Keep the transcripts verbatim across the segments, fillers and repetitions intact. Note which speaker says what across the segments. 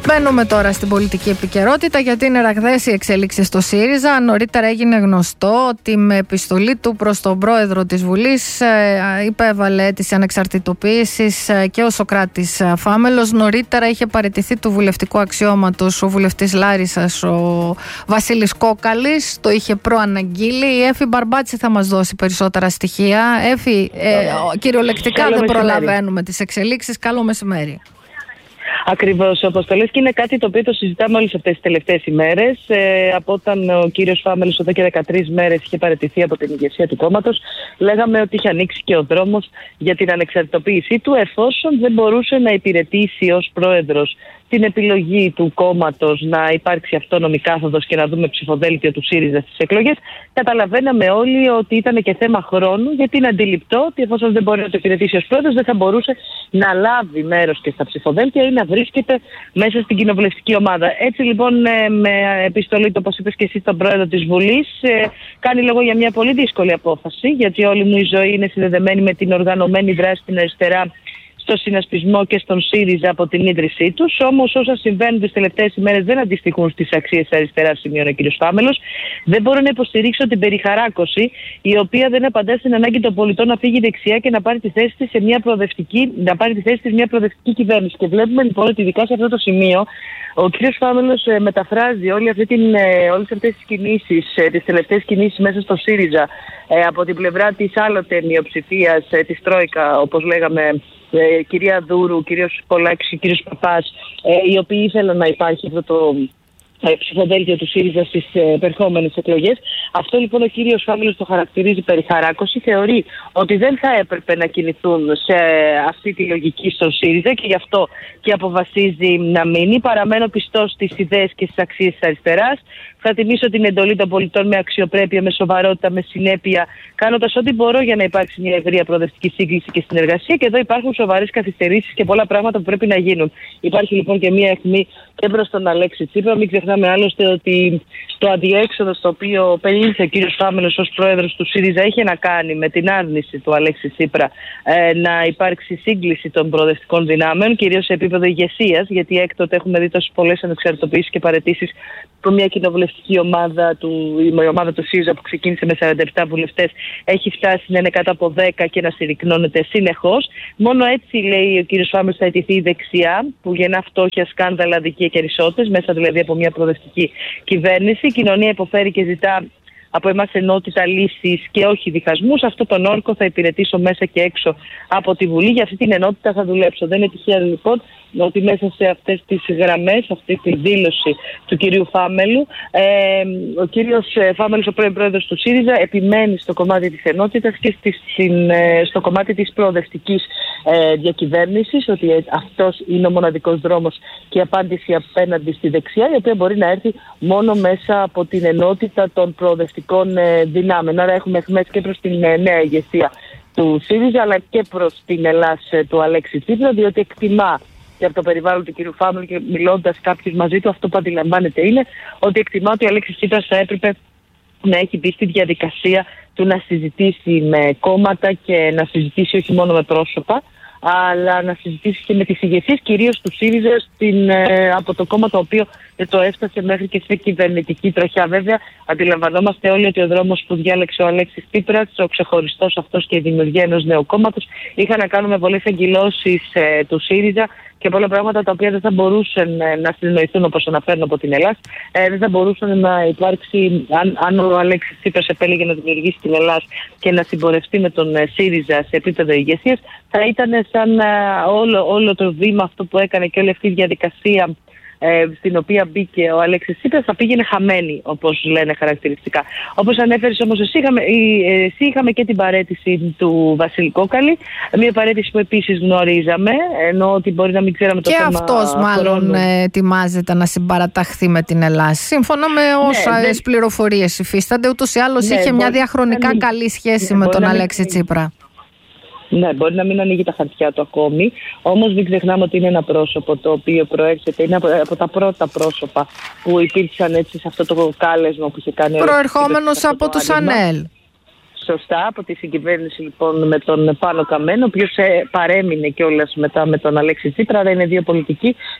Speaker 1: Μπαίνουμε τώρα στην πολιτική επικαιρότητα, γιατί είναι ραγδαίες οι εξέλιξεις στο ΣΥΡΙΖΑ. Νωρίτερα έγινε γνωστό ότι με επιστολή του προς τον πρόεδρο της Βουλής ε, υπέβαλε αίτηση ανεξαρτητοποίησης ε, και ο Σωκράτης Φάμελος. Νωρίτερα είχε παραιτηθεί του βουλευτικού αξιώματος ο βουλευτής Λάρισσας, ο Βασίλης Κόκαλης. Το είχε προαναγγείλει. Η Έφη Μπαρμπάτση θα μας δώσει περισσότερα στοιχεία. Έφη, ε, κυριολεκτικά δεν μεσημέρι. Προλαβαίνουμε τις εξελίξεις. Καλό μεσημέρι.
Speaker 2: Ακριβώς, όπως το λες, και είναι κάτι το οποίο το συζητάμε όλες αυτές τις τελευταίες ημέρες. Ε, από όταν ο κύριος Φάμελος εδώ και δεκατρείς μέρες είχε παραιτηθεί από την ηγεσία του κόμματος, λέγαμε ότι είχε ανοίξει και ο δρόμος για την ανεξαρτητοποίησή του, εφόσον δεν μπορούσε να υπηρετήσει ως πρόεδρος την επιλογή του κόμματος να υπάρξει αυτόνομη κάθοδος και να δούμε ψηφοδέλτιο του ΣΥΡΙΖΑ στις εκλογές. Καταλαβαίναμε όλοι ότι ήταν και θέμα χρόνου, γιατί είναι αντιληπτό ότι εφόσον δεν μπορεί να το υπηρετήσει ως πρόεδρος, δεν θα μπορούσε να λάβει μέρος και στα ψηφοδέλτια ή να βρίσκεται μέσα στην κοινοβουλευτική ομάδα. Έτσι λοιπόν, με επιστολή, το όπως είπες και εσύ, στον πρόεδρο της Βουλής, κάνει λόγο για μια πολύ δύσκολη απόφαση, γιατί όλη μου η ζωή είναι συνδεδεμένη με την οργανωμένη δράση στην αριστερά, στο συνασπισμό και στον ΣΥΡΙΖΑ από την ίδρυσή τους. Όμως, όσα συμβαίνουν τις τελευταίες ημέρες δεν αντιστοιχούν στις αξίες της αριστεράς, σημειώνει ο κ. Φάμελος. Δεν μπορώ να υποστηρίξω την περιχαράκωση, η οποία δεν απαντά στην ανάγκη των πολιτών να φύγει δεξιά και να πάρει τη θέση της σε μια προοδευτική, να πάρει τη θέση της μια προοδευτική κυβέρνηση. Και βλέπουμε λοιπόν ότι ειδικά σε αυτό το σημείο ο κ. Φάμελος ε, μεταφράζει όλη αυτή την, ε, όλες αυτές τις κινήσεις, ε, τις τελευταίες κινήσεις μέσα στο ΣΥΡΙΖΑ, ε, από την πλευρά της άλλοτε μειοψηφίας, ε, της Τρόικα, όπως λέγαμε, Ε, κυρία Δούρου, κύριος Πολάκης, κύριος Παπάς, ε, οι οποίοι ήθελαν να υπάρχει αυτό το ε, ψηφοδέλτιο του ΣΥΡΙΖΑ στις ε, επερχόμενες εκλογές. Αυτό λοιπόν ο κύριος Φάμελος το χαρακτηρίζει περιχαράκωση. Θεωρεί ότι δεν θα έπρεπε να κινηθούν σε αυτή τη λογική στον ΣΥΡΙΖΑ και γι' αυτό και αποφασίζει να μείνει. Παραμένω πιστός στις ιδέες και στις αξίες της αριστεράς. Θα τιμήσω την εντολή των πολιτών με αξιοπρέπεια, με σοβαρότητα, με συνέπεια, κάνοντας ό,τι μπορώ για να υπάρξει μια ευρεία προοδευτική σύγκληση και συνεργασία. Και εδώ υπάρχουν σοβαρές καθυστερήσεις και πολλά πράγματα που πρέπει να γίνουν. Υπάρχει λοιπόν και μια αιχμή και προς τον Αλέξη Τσίπρα. Μην ξεχνάμε άλλωστε ότι το αδιέξοδο στο οποίο περιήλθε ο κ. Φάμελος ως πρόεδρος του ΣΥΡΙΖΑ είχε να κάνει με την άρνηση του Αλέξη Τσίπρα ε, να υπάρξει σύγκληση των προοδευτικών δυνάμεων, κυρίως σε επίπεδο ηγεσίας, γιατί έκτοτε έχουμε δει τόσες πολλές ανεξαρτητοποιήσεις και παραιτήσεις που μια κοινοβουλευτική ομάδα του, η ομάδα του ΣΥΡΙΖΑ που ξεκίνησε με σαράντα επτά βουλευτές έχει φτάσει να είναι κάτω από δέκα και να συρρυκνώνεται συνεχώς. Μόνο έτσι, λέει ο κ. Φάμελος, θα αιτηθεί δεξιά, που γεννά φτώχεια, σκάνδαλα, αδικία και ρησότητες, μέσα δηλαδή από μια προοδευτική κυβέρνηση. Η κοινωνία υποφέρει και ζητά από εμάς ενότητα, λύσεις και όχι διχασμούς. Αυτό τον όρκο θα υπηρετήσω μέσα και έξω από τη Βουλή. Για αυτή την ενότητα θα δουλέψω. Δεν είναι τυχαία λοιπόν ότι μέσα σε αυτές τις γραμμές, αυτή τη δήλωση του κυρίου Φάμελου, ε, ο κύριος Φάμελος, ο πρώην πρόεδρος του ΣΥΡΙΖΑ, επιμένει στο κομμάτι της ενότητας και στη, στην, στο κομμάτι της προοδευτικής ε, διακυβέρνησης, ότι αυτός είναι ο μοναδικός δρόμος και η απάντηση απέναντι στη δεξιά, η οποία μπορεί να έρθει μόνο μέσα από την ενότητα των προοδευτικών ε, δυνάμεων. Άρα έχουμε εχμές και προς την ε, νέα ηγεσία του ΣΥΡΙΖΑ, αλλά και προς την Ελλάς ε, του Αλέξη Τσίπρα, διότι εκτιμά και από το περιβάλλον του κ. Φάμελου, και μιλώντας κάποιος μαζί του, αυτό που αντιλαμβάνεται είναι ότι εκτιμά ότι ο Αλέξης Τσίπρας θα έπρεπε να έχει μπει στη διαδικασία του να συζητήσει με κόμματα και να συζητήσει όχι μόνο με πρόσωπα, αλλά να συζητήσει και με τις ηγεσίες, κυρίως του ΣΥΡΙΖΑ, στην, ε, από το κόμμα το οποίο το έφτασε μέχρι και σε κυβερνητική τροχιά. Βέβαια, αντιλαμβανόμαστε όλοι ότι ο δρόμος που διάλεξε ο Αλέξης Τσίπρας, ο ξεχωριστός αυτός και η δημιουργία ενός νέου κόμματος, είχαν να κάνουν με πολλές εγκυλώσεις ε, του ΣΥΡΙΖΑ και πολλά πράγματα τα οποία δεν θα μπορούσαν ε, να συνεννοηθούν, όπως αναφέρουν από την Ελλάδα. Ε, δεν θα μπορούσαν να υπάρξει, αν, αν ο Αλέξης Τσίπρας επέλεγε να δημιουργήσει την Ελλάδα και να συμπορευτεί με τον ε, ΣΥΡΙΖΑ σε επίπεδο ηγεσίας, θα ήταν σαν ε, όλο, όλο το βήμα αυτό που έκανε και όλη αυτή η διαδικασία ε, στην οποία μπήκε ο Αλέξης Τσίπρας, θα πήγαινε χαμένη, όπως λένε χαρακτηριστικά. Όπως ανέφερες όμως εσύ, είχαμε, εσύ είχαμε και την παραίτηση του Βασίλη Κόκαλη, μια παραίτηση που επίσης γνωρίζαμε, ενώ ότι μπορεί να μην ξέραμε το
Speaker 1: και
Speaker 2: θέμα.
Speaker 1: Και αυτός μάλλον ε, ετοιμάζεται να συμπαραταχθεί με την Ελλάδα. Σύμφωνα με όσα ναι, ναι. πληροφορίες υφίστανται, ούτως ή άλλως ναι, είχε μπορεί, μια διαχρονικά μην... καλή σχέση ναι, με τον Αλέξη μην... Τσίπρα.
Speaker 2: Ναι, μπορεί να μην ανοίγει τα χαρτιά του ακόμη, όμως μην ξεχνάμε ότι είναι ένα πρόσωπο το οποίο προέρχεται, είναι από, από τα πρώτα πρόσωπα που υπήρξαν έτσι σε αυτό το κάλεσμα που είχε κάνει.
Speaker 1: Προερχόμενος από το τους ΑΝΕΛ.
Speaker 2: Σωστά, από τη συγκυβέρνηση λοιπόν με τον Πάνο Καμένο, ο οποίος ε, παρέμεινε κιόλας μετά με τον Αλέξη Τσίπρα, άρα είναι δύο πολιτικοί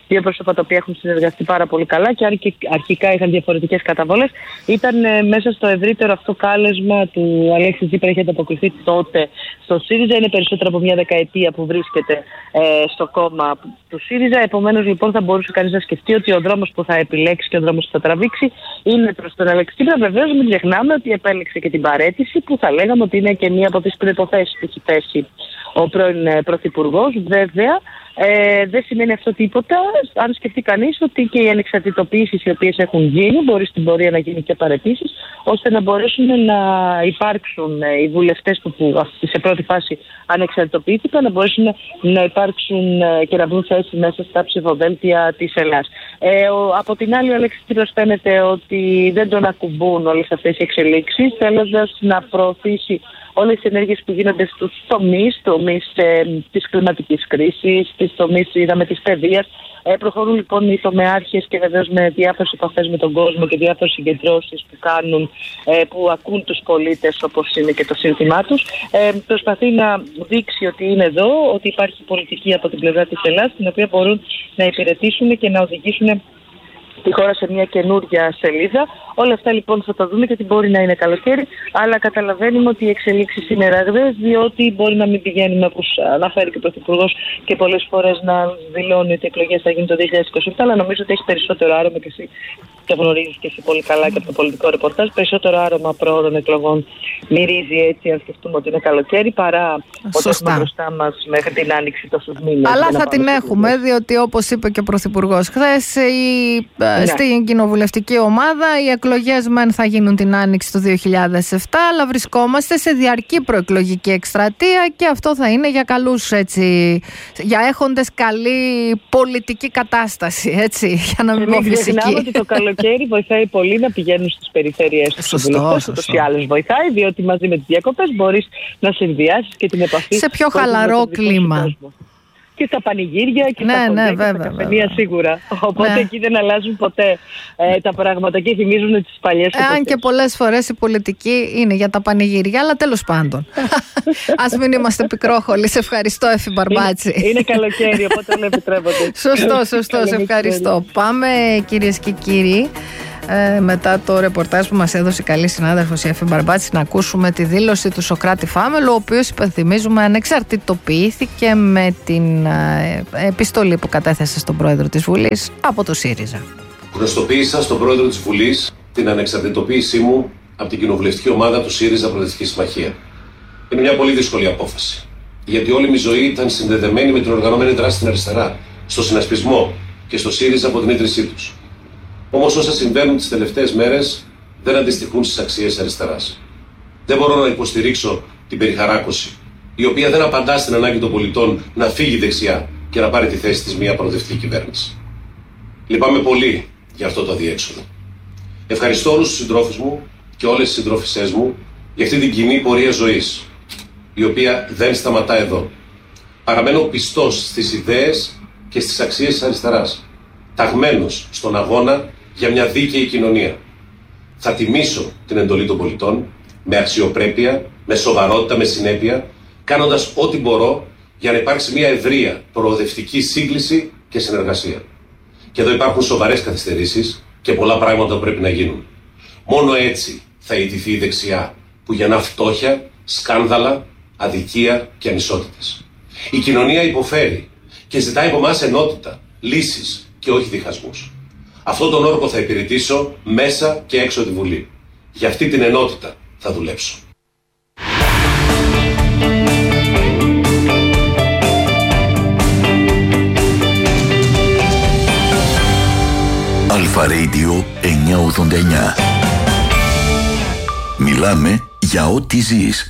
Speaker 2: δύο πρόσωπα τα οποία έχουν συνεργαστεί πάρα πολύ καλά και αν και αρχικά είχαν διαφορετικές καταβολές, ήταν ε, μέσα στο ευρύτερο αυτό κάλεσμα του Αλέξη Τσίπρα, είχε ανταποκριθεί τότε στο ΣΥΡΙΖΑ. Είναι περισσότερο από μια δεκαετία που βρίσκεται ε, στο κόμμα του ΣΥΡΙΖΑ. Επομένως, λοιπόν, θα μπορούσε κανείς να σκεφτεί ότι ο δρόμος που θα επιλέξει και ο δρόμος που θα τραβήξει είναι προς τον Αλέξη Τσίπρα. Βεβαίως, μην ξεχνάμε ότι επέλεξε και την παραίτηση, που θα λέγαμε ότι είναι και μία από τις προϋποθέσεις που έχει θέσει ο πρώην Πρωθυπουργός. Βέβαια, ε, δεν σημαίνει αυτό τίποτα. Αν σκεφτεί κανείς ότι και οι ανεξαρτητοποιήσεις οι οποίες έχουν γίνει, μπορεί στην πορεία να γίνει και παραιτήσεις, ώστε να μπορέσουν να υπάρξουν οι βουλευτές που, που σε πρώτη φάση ανεξαρτητοποιήθηκαν, να μπορέσουν να υπάρξουν και να βρουν θέση μέσα στα ψηφοδέλτια της Ελλάδας. Ε, ο, από την άλλη, ο Αλέξης Τσίπρας φαίνεται ότι δεν τον ακουμπούν όλες αυτές οι εξελίξεις, θέλοντας να προωθήσει όλες τις ενέργειες που γίνονται στους τομείς, τομείς ε, της κλιματικής κρίσης, τις τομείς, είδαμε, της παιδείας. Ε, προχωρούν λοιπόν οι τομεάρχες και βεβαίως με διάφορες επαφές με τον κόσμο και διάφορες συγκεντρώσεις που κάνουν, ε, που ακούν τους πολίτες, όπως είναι και το σύνθημά τους. Ε, προσπαθεί να δείξει ότι είναι εδώ, ότι υπάρχει πολιτική από την πλευρά της Ελλάδας, την οποία μπορούν να υπηρετήσουν και να οδηγήσουν τη χώρα σε μια καινούργια σελίδα. Όλα αυτά λοιπόν θα τα δούμε, γιατί μπορεί να είναι καλοκαίρι, αλλά καταλαβαίνουμε ότι οι εξελίξεις είναι ραγδαίες, διότι μπορεί να μην πηγαίνουμε, όπως αναφέρει και ο Πρωθυπουργός, και πολλές φορές να δηλώνει ότι οι εκλογές θα γίνουν το δύο χιλιάδες είκοσι επτά, αλλά νομίζω ότι έχει περισσότερο άρωμα, και εσύ το γνωρίζεις και εσύ πολύ καλά και από το πολιτικό ρεπορτάζ, περισσότερο άρωμα προώρων εκλογών μυρίζει, έτσι, αν σκεφτούμε ότι είναι καλοκαίρι, παρά ότι έχουμε μπροστά μας μέχρι την άνοιξη τόσους μήνες.
Speaker 1: Αλλά θα την έχουμε, διότι όπως είπε και ο Πρωθυπουργός χθες, η, ναι. στην κοινοβουλευτική ομάδα οι εκλογές μεν θα γίνουν την άνοιξη του δύο χιλιάδες επτά, αλλά βρισκόμαστε σε διαρκή προεκλογική εκστρατεία και αυτό θα είναι για καλούς, έτσι, για έχοντες καλή πολιτική κατάσταση, έτσι, για να μην πω φυσική.
Speaker 2: Ξεχνάμε ότι το καλοκαίρι βοηθάει πολύ να πηγαίνουν στις περιφέρειες τους βουλευτές, ούτως ή άλλως βοηθάει, διότι μαζί με τις διακοπές μπορείς να συνδυάσεις και την επαφή
Speaker 1: σε πιο χαλαρό κλίμα.
Speaker 2: Και στα πανηγύρια και
Speaker 1: ναι,
Speaker 2: στα
Speaker 1: ναι,
Speaker 2: κοντέ
Speaker 1: βέβαια,
Speaker 2: και στα καφενεία σίγουρα. Οπότε ναι. εκεί δεν αλλάζουν ποτέ ε, τα πράγματα και θυμίζουν τις παλιές
Speaker 1: ε, αν και πολλές φορές η πολιτική είναι για τα πανηγύρια, αλλά τέλος πάντων. Ας μην είμαστε πικρόχολοι. Σε ευχαριστώ, Εφη Μπαρμπάτση.
Speaker 2: Είναι, είναι καλοκαίρι, οπότε δεν επιτρέπονται.
Speaker 1: Σωστό, σωστό, σε ευχαριστώ. Πάμε, κυρίες και κύριοι, Ε, μετά το ρεπορτάζ που μας έδωσε η καλή συνάδελφος η Εφη Μπαρμπάτση, να ακούσουμε τη δήλωση του Σωκράτη Φάμελου, ο οποίος, υπενθυμίζουμε, ανεξαρτητοποιήθηκε με την ε, επιστολή που κατέθεσε στον πρόεδρο της Βουλής από το ΣΥΡΙΖΑ.
Speaker 3: Γνωστοποίησα στον πρόεδρο της Βουλής την ανεξαρτητοποίησή μου από την κοινοβουλευτική ομάδα του ΣΥΡΙΖΑ Προοδευτική Συμμαχία. Είναι μια πολύ δύσκολη απόφαση, γιατί όλη μου η ζωή ήταν συνδεδεμένη με την οργανωμένη δράση στην αριστερά, στο συνασπισμό και στο ΣΥΡΙΖΑ από την ίδρυσή τους. Όμως όσα συμβαίνουν τις τελευταίες μέρες δεν αντιστοιχούν στις αξίες αριστεράς. Δεν μπορώ να υποστηρίξω την περιχαράκωση, η οποία δεν απαντά στην ανάγκη των πολιτών να φύγει δεξιά και να πάρει τη θέση της μια προοδευτική κυβέρνηση. Λυπάμαι πολύ για αυτό το αδιέξοδο. Ευχαριστώ όλους τους συντρόφους μου και όλες τις συντρόφισσές μου για αυτή την κοινή πορεία ζωής, η οποία δεν σταματά εδώ. Παραμένω πιστός στις ιδέες και στις αξίες της αριστεράς, ταγμένος στον αγώνα για μια δίκαιη κοινωνία. Θα τιμήσω την εντολή των πολιτών με αξιοπρέπεια, με σοβαρότητα, με συνέπεια, κάνοντας ό,τι μπορώ για να υπάρξει μια ευρεία προοδευτική σύγκληση και συνεργασία. Και εδώ υπάρχουν σοβαρές καθυστερήσεις και πολλά πράγματα που πρέπει να γίνουν. Μόνο έτσι θα ιτηθεί η δεξιά, που γεννά φτώχεια, σκάνδαλα, αδικία και ανισότητες. Η κοινωνία υποφέρει και ζητάει από εμάς ενότητα, λύσεις και όχι διχασμούς. Αυτόν τον όρκο θα υπηρετήσω μέσα και έξω τη Βουλή. Για αυτή την ενότητα θα δουλέψω.
Speaker 4: Αλφα Radio εννιακόσια ογδόντα εννιά. Μιλάμε για ό,τι ζεις.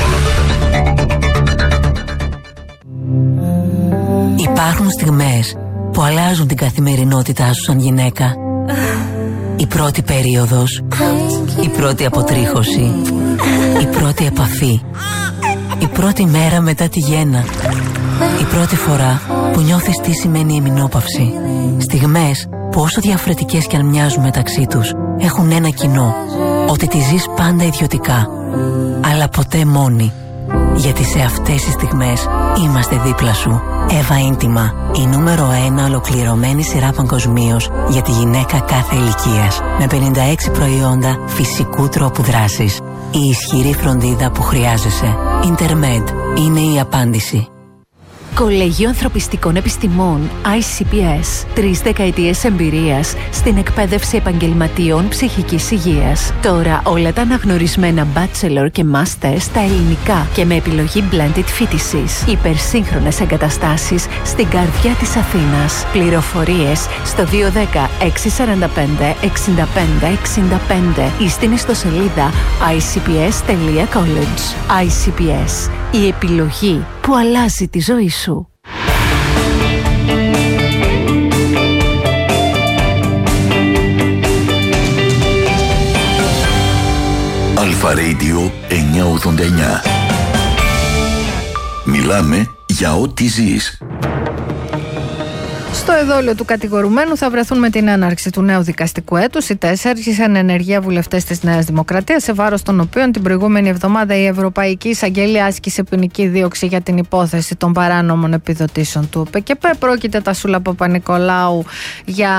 Speaker 5: Υπάρχουν στιγμές που αλλάζουν την καθημερινότητά σου σαν γυναίκα. Η πρώτη περίοδος, η πρώτη αποτρίχωση, η πρώτη επαφή, η πρώτη μέρα μετά τη γέννα, η πρώτη φορά που νιώθεις τι σημαίνει η μηνόπαυση. Στιγμές που όσο διαφορετικές κι αν μοιάζουν μεταξύ τους, έχουν ένα κοινό, ότι τη ζεις πάντα ιδιωτικά, αλλά ποτέ μόνη, γιατί σε αυτές τις στιγμές Είμαστε δίπλα σου. Εύα Ίντιμα, η νούμερο ένα ολοκληρωμένη σειρά παγκοσμίως για τη γυναίκα κάθε ηλικίας. Με πενήντα έξι προϊόντα φυσικού τρόπου δράσης. Η ισχυρή φροντίδα που χρειάζεσαι. Intermed είναι η απάντηση.
Speaker 6: Κολέγιο Ανθρωπιστικών Επιστημών άι σι πι ες. Τρεις δεκαετίες εμπειρίας στην εκπαίδευση επαγγελματιών ψυχικής υγείας. Τώρα όλα τα αναγνωρισμένα bachelor και master στα ελληνικά και με επιλογή blended φοιτησής. Υπερσύγχρονες εγκαταστάσεις στην καρδιά της Αθήνας. Πληροφορίες στο δύο ένα μηδέν έξι τέσσερα πέντε έξι πέντε έξι πέντε ή στην ιστοσελίδα άι σι πι ες τελεία college. άι σι πι ες. Η επιλογή που αλλάζει τη ζωή σου.
Speaker 4: Αλφα Radio εννιακόσια ογδόντα εννιά. Μιλάμε για ό,τι ζεις.
Speaker 1: Στο εδόλιο του κατηγορουμένου θα βρεθούν με την έναρξη του νέου δικαστικού έτους οι τέσσερις εν ενεργεία βουλευτές της Νέας Δημοκρατίας, σε βάρος των οποίων την προηγούμενη εβδομάδα η Ευρωπαϊκή Εισαγγελία άσκησε ποινική δίωξη για την υπόθεση των παράνομων επιδοτήσεων του ΟΠΕΚΕΠΕ. Πρόκειται, Τασούλα Παπα-Νικολάου, για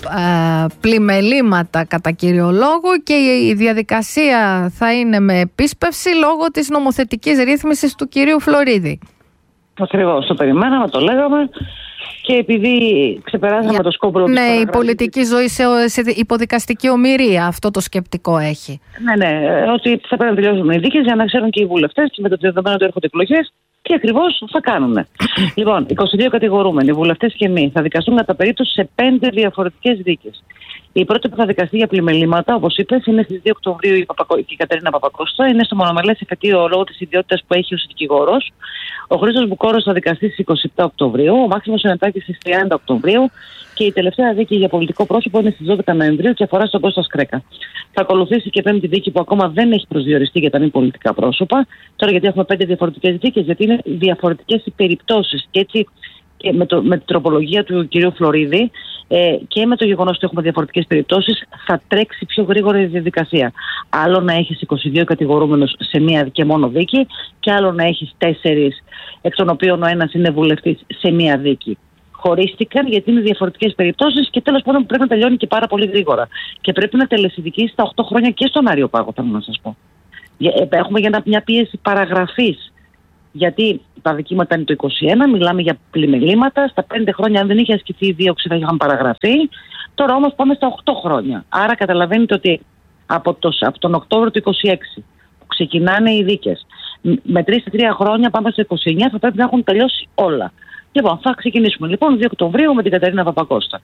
Speaker 1: ε, πλημελήματα κατά κύριο λόγο, και η διαδικασία θα είναι με επίσπευση λόγω της νομοθετικής ρύθμισης του κυρίου Φλωρίδη.
Speaker 2: Ακριβώς, το περιμέναμε, το λέγαμε. Και επειδή ξεπεράσαμε για... το σκόπο του.
Speaker 1: Ναι, η πολιτική ζωή σε, σε υποδικαστική ομηρία, αυτό το σκεπτικό έχει.
Speaker 2: Ναι, ναι, ότι θα πρέπει να τελειώσουν οι δίκες για να ξέρουν και οι βουλευτές και με το δεδομένο ότι έρχονται εκλογές τι ακριβώς θα κάνουν. Λοιπόν, είκοσι δύο κατηγορούμενοι, βουλευτές και εμείς, θα δικαστούν κατά περίπτωση σε πέντε διαφορετικές δίκες. Η πρώτη που θα δικαστεί για πλημελήματα, όπως είπες, είναι στις δύο Οκτωβρίου η, Παπακο... η Κατερίνα Παπακώστα. Είναι στο μονομελές εφετείο λόγω της ιδιότητας που έχει ως δικηγόρος. Ο Χρήστος Μπουκόρος θα δικαστεί στις είκοσι επτά Οκτωβρίου. Ο Μάξιμος Σενετάκης στις τριάντα Οκτωβρίου. Και η τελευταία δίκη για πολιτικό πρόσωπο είναι στις δώδεκα Νοεμβρίου και αφορά στον Κώστα Σκρέκα. Θα ακολουθήσει και πέμπτη δίκη που ακόμα δεν έχει προσδιοριστεί για τα μη πολιτικά πρόσωπα. Τώρα, γιατί έχουμε πέντε διαφορετικές δίκες, γιατί είναι διαφορετικές οι περιπτώσεις. Και έτσι, και με, το, με την τροπολογία του κυρίου Φλωρίδη ε, και με το γεγονός ότι έχουμε διαφορετικές περιπτώσεις, θα τρέξει πιο γρήγορα η διαδικασία. Άλλο να έχεις είκοσι δύο κατηγορούμενους σε μία και μόνο δίκη, και άλλο να έχεις τέσσερις, εκ των οποίων ο ένας είναι βουλευτής, σε μία δίκη. Χωρίστηκαν γιατί είναι διαφορετικές περιπτώσεις και τέλος πάντων πρέπει να τελειώνει και πάρα πολύ γρήγορα. Και πρέπει να τελεσυνδικήσει στα οκτώ χρόνια και στον Άριο Πάγο, θέλω να σας πω. Έχουμε για μια πίεση παραγραφής. Γιατί τα δικήματα είναι το είκοσι ένα, μιλάμε για πλημελήματα. Στα πέντε χρόνια, αν δεν είχε ασκηθεί η δίωξη, θα είχαν παραγραφεί. Τώρα όμως πάμε στα οκτώ χρόνια. Άρα καταλαβαίνετε ότι από, το, από τον Οκτώβριο του είκοσι έξι που ξεκινάνε οι δίκες, με τρία τρία χρόνια πάμε στο είκοσι εννιά, θα πρέπει να έχουν τελειώσει όλα. Λοιπόν, θα ξεκινήσουμε λοιπόν δύο Οκτωβρίου με την Κατερίνα Παπακώστα.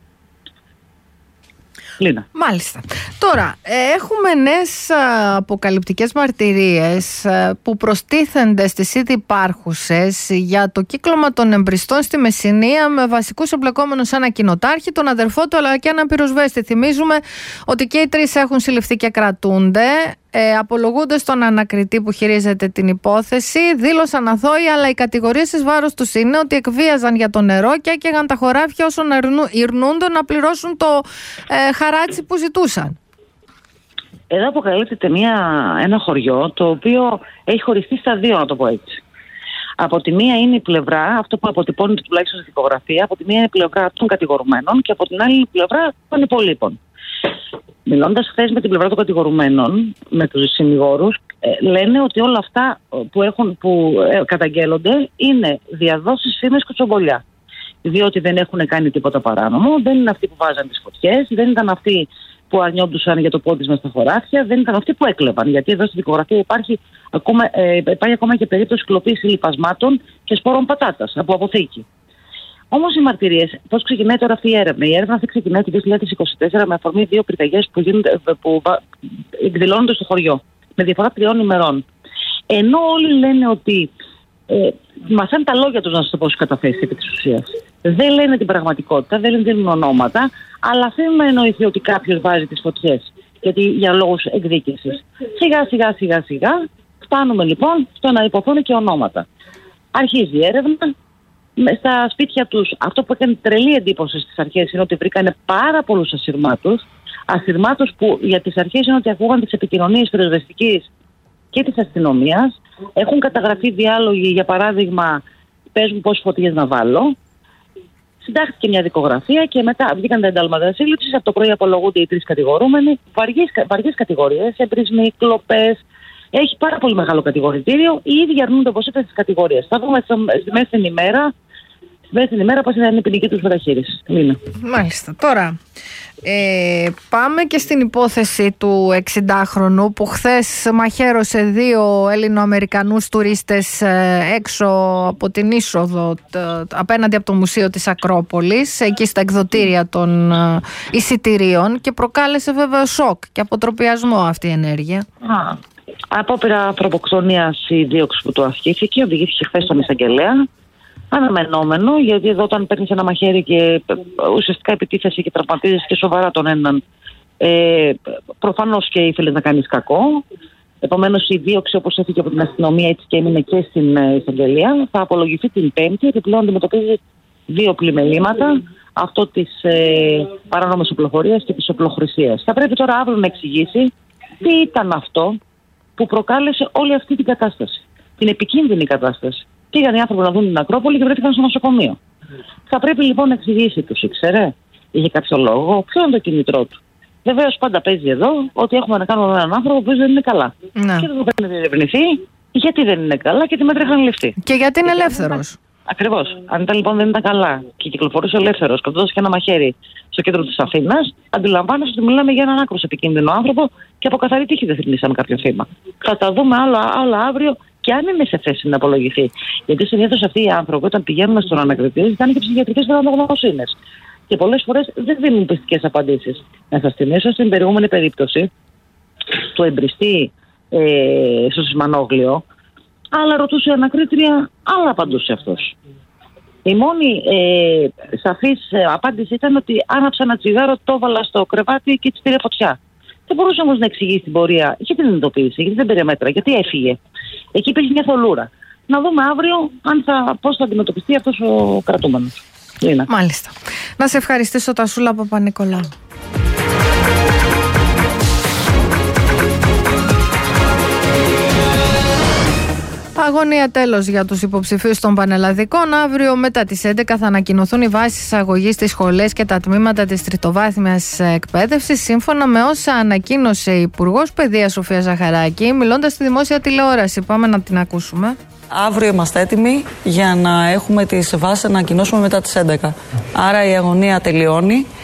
Speaker 2: Λίνα.
Speaker 1: Μάλιστα. Τώρα, έχουμε νέες αποκαλυπτικές μαρτυρίες που προστίθενται στις ήδη υπάρχουσες για το κύκλωμα των εμπριστών στη Μεσσηνία, με βασικούς εμπλεκόμενους ένα κοινοτάρχη, τον αδερφό του αλλά και έναν πυροσβέστη. Θυμίζουμε ότι και οι τρεις έχουν συλληφθεί και κρατούνται. Ε, απολογούνται στον ανακριτή που χειρίζεται την υπόθεση, δήλωσαν αθώοι, αλλά οι κατηγορίες εις βάρος τους είναι ότι εκβίαζαν για το νερό και έκαιγαν τα χωράφια όσων ειρνούνται να πληρώσουν το ε, χαράτσι που ζητούσαν.
Speaker 2: Εδώ αποκαλύπτεται μια, ένα χωριό το οποίο έχει χωριστεί στα δύο, να το πω έτσι. Από τη μία είναι η πλευρά, αυτό που αποτυπώνεται τουλάχιστον στη δικογραφία, από τη μία είναι η πλευρά των κατηγορουμένων και από την άλλη η πλευρά των υπολείπων. Μιλώντας χθες με την πλευρά των κατηγορουμένων, με τους συνηγόρους, ε, λένε ότι όλα αυτά που, έχουν, που ε, καταγγέλλονται είναι διαδόσεις, φήμες, κουτσομπολιά. Διότι δεν έχουν κάνει τίποτα παράνομο, δεν είναι αυτοί που βάζαν τις φωτιές, δεν ήταν αυτοί που αρνιόντουσαν για το πόδισμα στα χωράφια, δεν ήταν αυτοί που έκλεβαν. Γιατί εδώ στη δικογραφία υπάρχει ακόμα, ε, υπάρχει ακόμα και περίπτωση κλοπής λιπασμάτων και σπόρων πατάτας από αποθήκη. Όμως οι μαρτυρίες, πώς ξεκινάει τώρα αυτή η έρευνα? Η έρευνα αυτή ξεκινάει το δύο χιλιάδες είκοσι τέσσερα με αφορμή δύο πυρκαγιές που, που εκδηλώνονται στο χωριό, με διαφορά τριών ημερών. Ενώ όλοι λένε ότι ε, μαθαίνουν τα λόγια τους, να σας το πω, στους καταθέσεις επί της ουσίας. Δεν λένε την πραγματικότητα, δεν λένε ονόματα, αλλά αφήνουν να εννοηθεί ότι κάποιος βάζει τις φωτιές, γιατί για λόγους εκδίκησης. Σιγά σιγά σιγά σιγά φτάνουμε λοιπόν στο να υποθούν και ονόματα. Αρχίζει η έρευνα. Στα σπίτια τους, αυτό που έκανε τρελή εντύπωση στις αρχές είναι ότι βρήκανε πάρα πολλούς ασυρμάτους. Ασυρμάτους που για τις αρχές είναι ότι ακούγαν τις επικοινωνίες πυροσβεστικής και της αστυνομίας. Έχουν καταγραφεί διάλογοι, για παράδειγμα, πες μου πόσες φωτιές να βάλω. Συντάχθηκε μια δικογραφία και μετά βγήκαν τα εντάλματα σύλληψης. Από το πρωί απολογούνται οι τρεις κατηγορούμενοι. Βαριές κατηγορίες, εμπρισμοί, κλοπές. Έχει πάρα πολύ μεγάλο κατηγορητήριο. Οι ίδιοι αρνούνται, όπως είπα, στις κατηγορίες. Θα δούμε στη μέση στην ημέρα, στη μέση στην ημέρα πώς είναι η ποινική τους μεταχείριση.
Speaker 1: Μάλιστα. Τώρα, ε, πάμε και στην υπόθεση του εξηντάχρονου που χθες μαχαίρωσε δύο Έλληνο-Αμερικανούς τουρίστες ε, έξω από την είσοδο τ, απέναντι από το Μουσείο της Ακρόπολης, εκεί στα εκδοτήρια των ε, εισιτηρίων, και προκάλεσε βέβαια σοκ και αποτροπιασμό αυτή η ενέργεια.
Speaker 2: Α, απόπειρα προποκτονίας η δίωξη που του ασκήθηκε, οδηγήθηκε χθες στον εισαγγελέα. Αναμενόμενο, γιατί εδώ όταν παίρνεις ένα μαχαίρι και ουσιαστικά επιτίθεσαι και τραυματίζεις και σοβαρά τον έναν, ε, προφανώς και ήθελες να κάνεις κακό. Επομένως η δίωξη, όπως έφυγε από την αστυνομία, έτσι και έμεινε και στην εισαγγελία, θα απολογηθεί την Πέμπτη, γιατί πλέον αντιμετωπίζει δύο πλημελήματα, αυτό της ε, παράνομης οπλοφορίας και της οπλοχρησίας. Θα πρέπει τώρα αύριο να εξηγήσει τι ήταν αυτό που προκάλεσε όλη αυτή την κατάσταση, την επικίνδυνη κατάσταση. Πήγαν οι άνθρωποι να δουν την Ακρόπολη και βρέθηκαν στο νοσοκομείο. Mm. Θα πρέπει λοιπόν να εξηγήσει, τους ήξερε, είχε κάποιο λόγο, ποιο είναι το κινητρό του. Βεβαίως πάντα παίζει εδώ ότι έχουμε να κάνουμε με έναν άνθρωπο που δεν είναι καλά. Mm. Και δεν πρέπει να διερευνηθεί γιατί δεν είναι καλά και τι μέτρα είχαν ληφθεί.
Speaker 1: Και γιατί είναι ελεύθερος.
Speaker 2: Ακριβώς. Αν ήταν λοιπόν δεν ήταν καλά και κυκλοφορούσε ελεύθερος, κρατώντας και ένα μαχαίρι στο κέντρο της Αθήνας, αντιλαμβάνεσαι ότι μιλάμε για έναν άκρως επικίνδυνο άνθρωπο και από καθαρή τύχη δεν θρηνήσαμε κάποιο θύμα. Θα τα δούμε άλλα, άλλα αύριο. Και αν είναι σε θέση να απολογηθεί. Γιατί συνήθως αυτοί οι άνθρωποι, όταν πηγαίνουν στον ανακριτή, ζητάνε και ψυχιατρικές πραγματογνωμοσύνες. Και πολλές φορές δεν δίνουν πιστικές απαντήσεις. Να σας θυμίσω στην προηγούμενη περίπτωση του εμπριστή ε, στο Σισμανόγλιο, άλλα ρωτούσε η ανακρίτρια, άλλα απαντούσε αυτός. Η μόνη ε, σαφής ε, απάντηση ήταν ότι άναψα ένα τσιγάρο, το έβαλα στο κρεβάτι και της πήρε φωτιά. Δεν μπορούσε όμως να εξηγήσει την πορεία. Γιατί δεν ειδοποίησε, γιατί δεν πήρε μέτρα, γιατί έφυγε. Εκεί υπήρχε μια θολούρα. Να δούμε αύριο αν θα, πώς θα αντιμετωπιστεί αυτός ο κρατούμενος. Λίνα.
Speaker 1: Μάλιστα. Να σε ευχαριστήσω, Τασούλα Παπα-Νικολάου. Αγωνία τέλος για τους υποψηφίους των πανελλαδικών. Αύριο μετά τις έντεκα θα ανακοινωθούν οι βάσεις εισαγωγής στις σχολές και τα τμήματα της τριτοβάθμιας εκπαίδευσης, σύμφωνα με όσα ανακοίνωσε η Υπουργός Παιδείας Σοφία Ζαχαράκη, μιλώντας στη δημόσια τηλεόραση. Πάμε να την ακούσουμε.
Speaker 7: Αύριο είμαστε έτοιμοι για να έχουμε τις βάσεις να ανακοινώσουμε μετά τις έντεκα. Άρα η αγωνία τελειώνει.